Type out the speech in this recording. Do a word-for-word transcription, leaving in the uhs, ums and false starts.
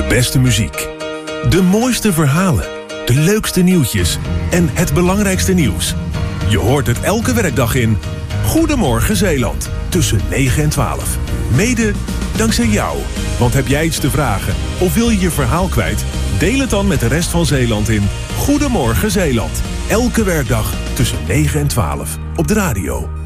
De beste muziek. De mooiste verhalen. De leukste nieuwtjes. En het belangrijkste nieuws. Je hoort het elke werkdag in Goedemorgen Zeeland. Tussen negen en twaalf. Mede dankzij jou. Want heb jij iets te vragen of wil je je verhaal kwijt? Deel het dan met de rest van Zeeland in Goedemorgen Zeeland. Elke werkdag tussen negen en twaalf op de radio.